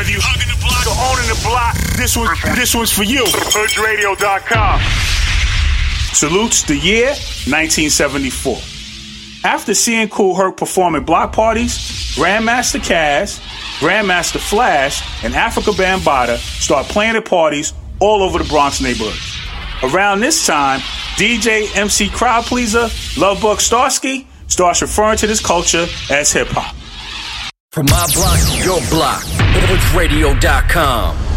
If you hugging the block or owning the block, this one's for you. HoodRadio.com. Salutes the year 1974. After seeing Kool Herc perform at block parties, Grandmaster Caz, Grandmaster Flash, and Afrika Bambaataa start playing at parties all over the Bronx neighborhoods. Around this time, DJ MC Crowd Pleaser, Lovebug Starsky, starts referring to this culture as hip-hop. From my block to your block, HoodRadio.com.